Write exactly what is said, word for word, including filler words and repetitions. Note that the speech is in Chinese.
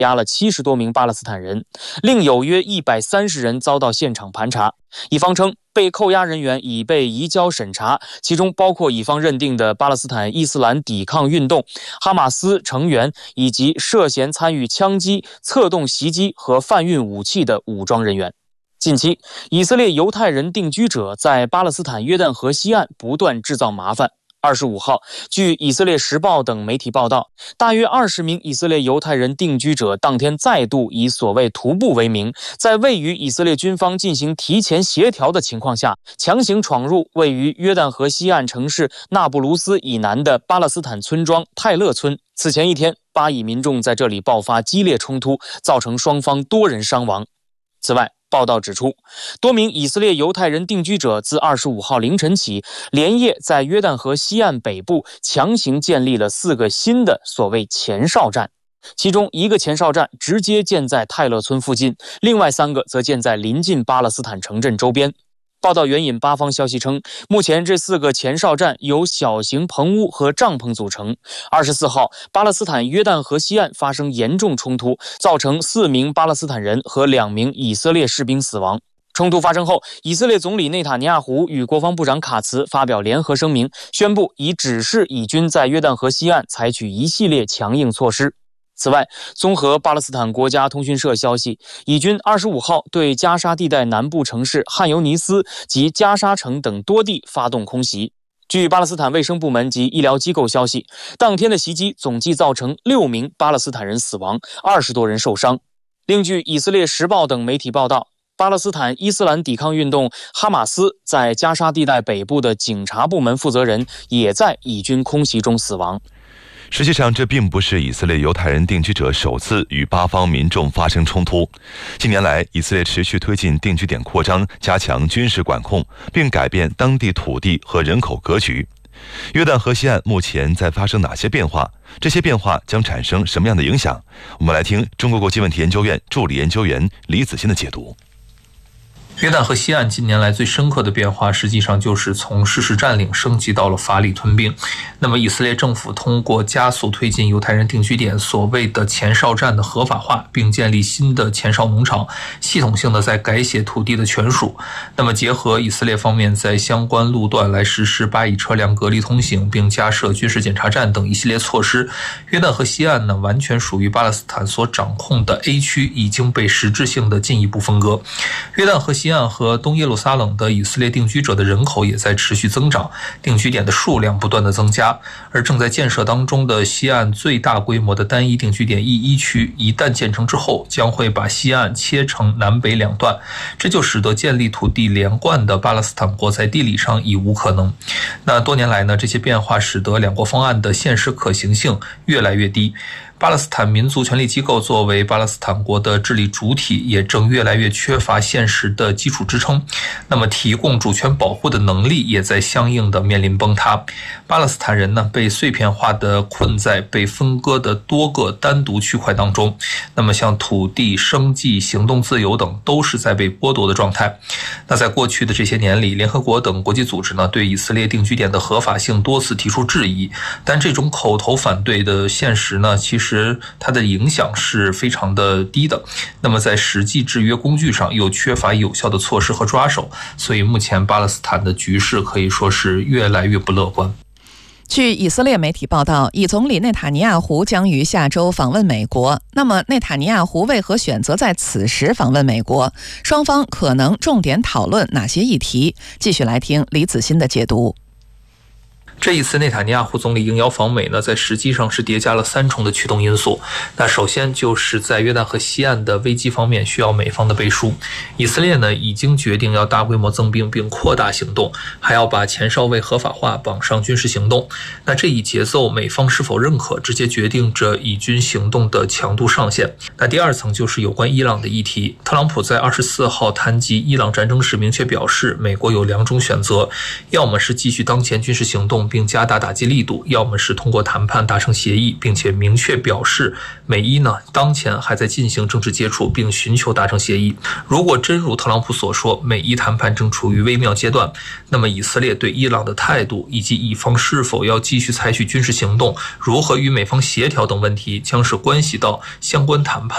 押了七十多名巴勒斯坦人，另有约一百三十人遭到现场盘查。以方称，被扣押人员已被移交审查，其中包括以方认定的巴勒斯坦伊斯兰抵抗运动、哈马斯成员以及涉嫌参与枪击、策动袭击和贩运武器的武装人员。近期，以色列犹太人定居者在巴勒斯坦约旦河西岸不断制造麻烦。二十五号，据以色列时报等媒体报道，大约二十名以色列犹太人定居者当天再度以所谓徒步为名，在未与以色列军方进行提前协调的情况下，强行闯入位于约旦河西岸城市那不鲁斯以南的巴勒斯坦村庄泰勒村。此前一天，巴以民众在这里爆发激烈冲突，造成双方多人伤亡。此外，报道指出，多名以色列犹太人定居者自二十五号凌晨起，连夜在约旦河西岸北部强行建立了四个新的所谓前哨站，其中一个前哨站直接建在泰勒村附近，另外三个则建在临近巴勒斯坦城镇周边。报道援引巴方消息称，目前这四个前哨站由小型棚屋和帐篷组成。二十四号，巴勒斯坦约旦河西岸发生严重冲突，造成四名巴勒斯坦人和两名以色列士兵死亡。冲突发生后，以色列总理内塔尼亚胡与国防部长卡茨发表联合声明，宣布已指示以军在约旦河西岸采取一系列强硬措施。此外，综合巴勒斯坦国家通讯社消息，以军二十五号对加沙地带南部城市汉尤尼斯及加沙城等多地发动空袭。据巴勒斯坦卫生部门及医疗机构消息，当天的袭击总计造成六名巴勒斯坦人死亡，二十多人受伤。另据以色列时报等媒体报道，巴勒斯坦伊斯兰抵抗运动哈马斯在加沙地带北部的警察部门负责人也在以军空袭中死亡。 实际上，这并不是以色列犹太人定居者首次与巴方民众发生冲突。近年来，以色列持续推进定居点扩张，加强军事管控，并改变当地土地和人口格局。约旦河西岸目前在发生哪些变化？这些变化将产生什么样的影响？我们来听中国国际问题研究院助理研究员李子欣的解读。 约旦河西岸近年来最深刻的变化，实际上就是从事实占领升级到了法理吞并。那么以色列政府通过加速推进犹太人定居点所谓的前哨站的合法化，并建立新的前哨农场，系统性的在改写土地的权属。那么结合以色列方面在相关路段来实施巴以车辆隔离通行，并加设军事检查站等一系列措施，约旦河西岸呢完全属于巴勒斯坦所掌控的 A 区已经被实质性的进一步分割。约旦河西岸和东耶路撒冷的以色列定居者的人口也在持续增长，定居点的数量不断的增加，而正在建设当中的西岸最大规模的单一定居点 E 一区，一旦建成之后，将会把西岸切成南北两段，这就使得建立土地连贯的巴勒斯坦国在地理上已无可能。那多年来呢，这些变化使得两国方案的现实可行性越来越低。巴勒斯坦民族权力机构作为巴勒斯坦国的治理主体，也正越来越缺乏现实的基础支撑，那么提供主权保护的能力也在相应的面临崩塌。巴勒斯坦人呢，被碎片化的困在被分割的多个单独区块当中，那么像土地、生计、行动自由等都是在被剥夺的状态。那在过去的这些年里，联合国等国际组织呢，对以色列定居点的合法性多次提出质疑，但这种口头反对的现实呢，其实它的影响是非常的低的。那么在实际制约工具上又缺乏有效的措施和抓手，所以目前巴勒斯坦的局势可以说是越来越不乐观。 据以色列媒体报道，以总理内塔尼亚胡将于下周访问美国。那么内塔尼亚胡为何选择在此时访问美国？双方可能重点讨论哪些议题？继续来听李子欣的解读。 这一次内塔尼亚胡总理应邀访美呢，在实际上是叠加了三重的驱动因素。那首先就是在约旦河西岸的危机方面需要美方的背书。以色列呢已经决定要大规模增兵并扩大行动，还要把前哨位合法化绑上军事行动。那这一节奏美方是否认可，直接决定着以军行动的强度上限。那第二层就是有关伊朗的议题。特朗普在二十四号谈及伊朗战争时明确表示，美国有两种选择，要么是继续当前军事行动并加大打击力度，要么是通过谈判达成协议，并且明确表示美伊呢当前还在进行政治接触，并寻求达成协议。如果真如特朗普所说，美伊谈判正处于微妙阶段，那么以色列对伊朗的态度以及以方是否要继续采取军事行动，如何与美方协调等问题，将是关系到相关谈判